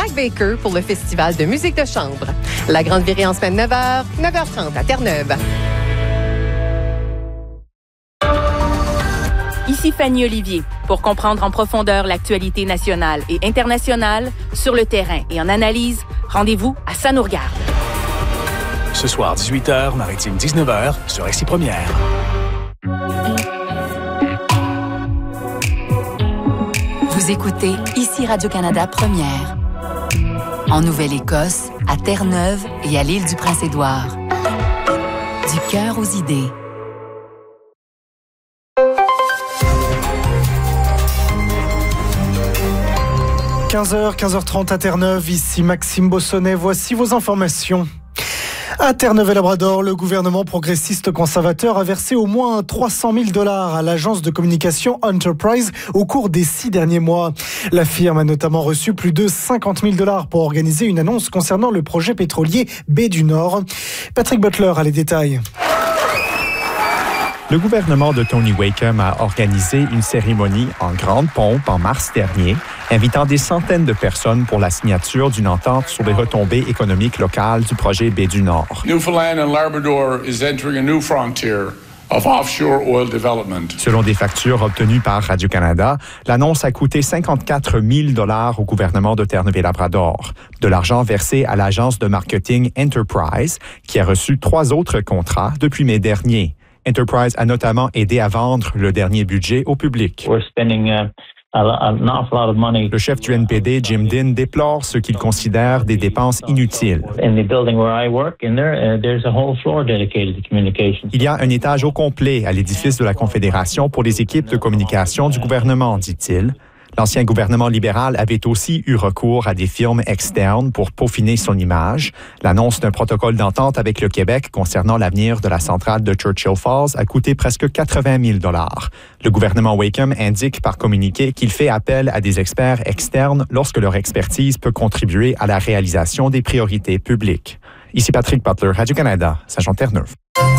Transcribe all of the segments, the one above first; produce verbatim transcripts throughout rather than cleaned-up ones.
Jack Baker pour le Festival de musique de chambre. La grande virée en semaine neuf heures, neuf heures trente à Terre-Neuve. Ici Fanny Olivier. Pour comprendre en profondeur l'actualité nationale et internationale, sur le terrain et en analyse, rendez-vous à Ça nous regarde. Ce soir, dix-huit heures, Maritime dix-neuf heures, sur Ici Première. Vous écoutez Ici Radio-Canada Première. En Nouvelle-Écosse, à Terre-Neuve et à l'île du Prince-Édouard. Du cœur aux idées. quinze heures, quinze heures trente à Terre-Neuve, ici Maxime Bossonnet, voici vos informations. À Terre-Neuve-et-Labrador, le gouvernement progressiste conservateur a versé au moins trois cent mille dollars à l'agence de communication Enterprise au cours des six derniers mois. La firme a notamment reçu plus de cinquante mille dollars pour organiser une annonce concernant le projet pétrolier Baie du Nord. Patrick Butler a les détails. Le gouvernement de Tony Wakeham a organisé une cérémonie en grande pompe en mars dernier, invitant des centaines de personnes pour la signature d'une entente sur les retombées économiques locales du projet Baie du Nord. Newfoundland and Labrador is entering a new frontier of offshore oil development. Selon des factures obtenues par Radio-Canada, l'annonce a coûté cinquante-quatre mille dollars au gouvernement de Terre-Neuve-et-Labrador, de l'argent versé à l'agence de marketing Enterprise, qui a reçu trois autres contrats depuis mai dernier. Enterprise a notamment aidé à vendre le dernier budget au public. We're spending, uh, an awful lot of money. Le chef du N P D, Jim Dinn, déplore ce qu'il considère des dépenses inutiles. In the building where I work, in there, uh, there's a whole floor dedicated to communications. Il y a un étage au complet à l'édifice de la Confédération pour les équipes de communication du gouvernement, dit-il. L'ancien gouvernement libéral avait aussi eu recours à des firmes externes pour peaufiner son image. L'annonce d'un protocole d'entente avec le Québec concernant l'avenir de la centrale de Churchill Falls a coûté presque quatre-vingt mille dollars. Le gouvernement Wakeham indique par communiqué qu'il fait appel à des experts externes lorsque leur expertise peut contribuer à la réalisation des priorités publiques. Ici Patrick Butler, Radio-Canada, Saint-Jean-Terre-Neuve.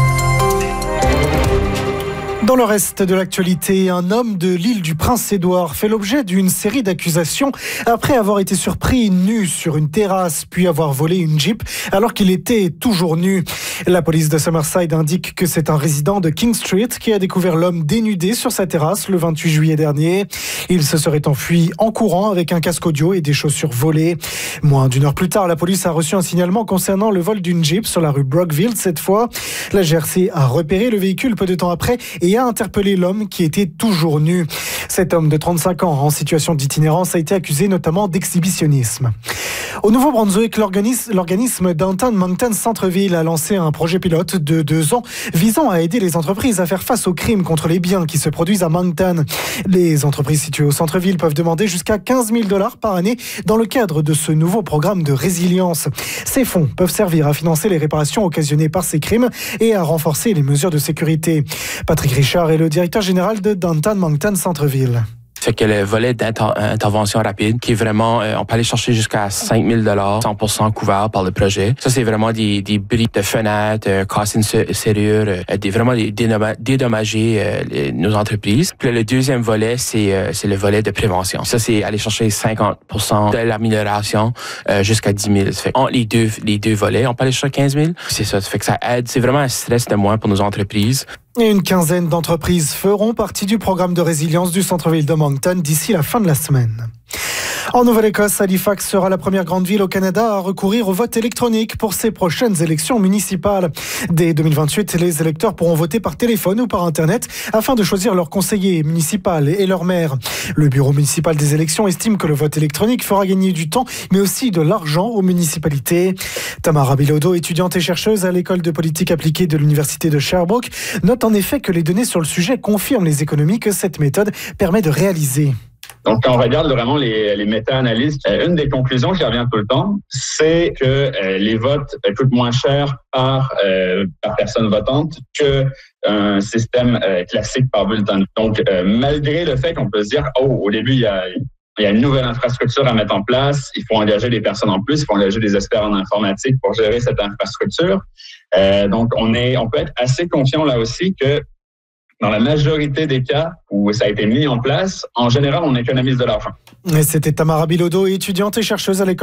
Dans le reste de l'actualité, un homme de l'île du Prince-Édouard fait l'objet d'une série d'accusations après avoir été surpris nu sur une terrasse puis avoir volé une Jeep alors qu'il était toujours nu. La police de Summerside indique que c'est un résident de King Street qui a découvert l'homme dénudé sur sa terrasse le vingt-huit juillet dernier. Il se serait enfui en courant avec un casque audio et des chaussures volées. Moins d'une heure plus tard, la police a reçu un signalement concernant le vol d'une Jeep sur la rue Brockville cette fois. La G R C a repéré le véhicule peu de temps après et a interpellé l'homme qui était toujours nu. Cet homme de trente-cinq ans en situation d'itinérance a été accusé notamment d'exhibitionnisme. Au Nouveau-Brunswick, l'organisme, l'organisme Downtown Moncton Centre-Ville a lancé un projet pilote de deux ans visant à aider les entreprises à faire face aux crimes contre les biens qui se produisent à Moncton. Les entreprises situées au centre-ville peuvent demander jusqu'à quinze mille dollars par année dans le cadre de ce nouveau programme de résilience. Ces fonds peuvent servir à financer les réparations occasionnées par ces crimes et à renforcer les mesures de sécurité. Patrick Richard est le directeur général de Downtown Moncton Centre-Ville. Fait que le volet d'intervention rapide, qui est vraiment, euh, on peut aller chercher jusqu'à cinq mille dollars, cent pour cent couvert par le projet. Ça, c'est vraiment des, des bris de fenêtres, euh, casser une serrure, euh, des, vraiment des, dédommager euh, les, nos entreprises. Puis là, le deuxième volet, c'est, euh, c'est le volet de prévention. Ça, c'est aller chercher cinquante pour cent de l'amélioration euh, jusqu'à dix mille. Ça fait entre les deux, les deux volets, on peut aller chercher quinze mille. C'est ça, ça fait que ça aide. C'est vraiment un stress de moins pour nos entreprises. Et une quinzaine d'entreprises feront partie du programme de résilience du centre-ville de Moncton d'ici la fin de la semaine. En Nouvelle-Écosse, Halifax sera la première grande ville au Canada à recourir au vote électronique pour ses prochaines élections municipales. Dès deux mille vingt-huit, les électeurs pourront voter par téléphone ou par Internet afin de choisir leur conseiller municipal et leur maire. Le bureau municipal des élections estime que le vote électronique fera gagner du temps, mais aussi de l'argent aux municipalités. Tamara Bilodeau, étudiante et chercheuse à l'école de politique appliquée de l'université de Sherbrooke, note en effet que les données sur le sujet confirment les économies que cette méthode permet de réaliser. Donc, quand on regarde vraiment les, les méta-analyses, euh, une des conclusions qui revient tout le temps, c'est que euh, les votes euh, coûtent moins cher par, euh, par personne votante qu'un système euh, classique par bulletin. Donc, euh, malgré le fait qu'on peut se dire, oh, au début, il y a, il y a une nouvelle infrastructure à mettre en place, il faut engager des personnes en plus, il faut engager des experts en informatique pour gérer cette infrastructure. Euh, donc, on est, on peut être assez confiant là aussi que dans la majorité des cas où ça a été mis en place, en général, on économise de l'argent. Et c'était Tamara Bilodeau, étudiante et chercheuse à l'école